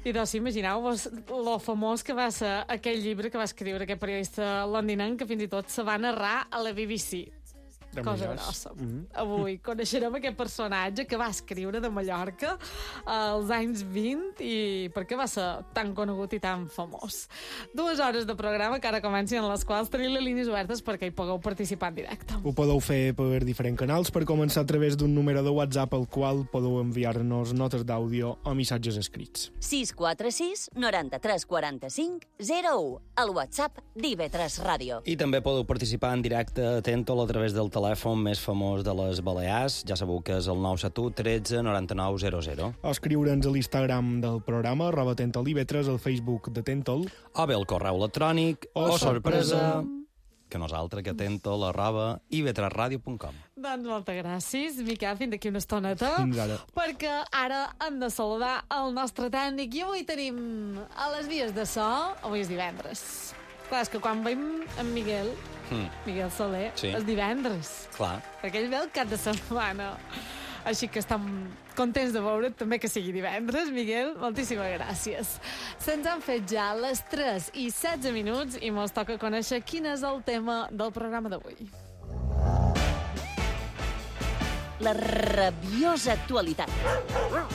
I doncs imagineu-vos lo famós que va ser aquell llibre que va escriure aquest periodista londinenc que fins i tot se va narrar a la BBC. Cosa grossa. Avui coneixerem aquest personatge que va escriure de Mallorca als anys 20 i per què va ser tan conegut i tan famós. 2 hores de programa que ara comencen, en les quals teniu les línies obertes perquè hi pugueu participar en directe. Ho podeu fer per diferents canals, per començar a través d'un número de WhatsApp al qual podeu enviar-nos notes d'àudio o missatges escrits. 646 93 45 01, el WhatsApp d'IV3 Ràdio. I també podeu participar en directe a Tentol a través del telèfon més famós de les Balears, ja sabeu que és el 971 13 99 00. O escriure'ns a l'Instagram del programa, @TentolIV3, al Facebook de Tentol. O bé el correu electrònic, o sorpresa, que nosaltres, que Tentol, @ib3radio.com. Doncs moltes gràcies, Miquel, fins d'aquí una estoneta. Fins ara. Perquè ara hem de saludar el nostre tècnic i avui tenim a les vies de so, avui és divendres. Clar, és que quan veiem en Miguel Soler, Sí. és divendres. Clar. Perquè ell ve el cap de setmana. Així que estem contents de veure't, també que sigui divendres. Miguel, moltíssimes gràcies. Se'ns han fet ja les 3:16 i mos toca conèixer quin és el tema del programa d'avui. La rabiosa actualitat.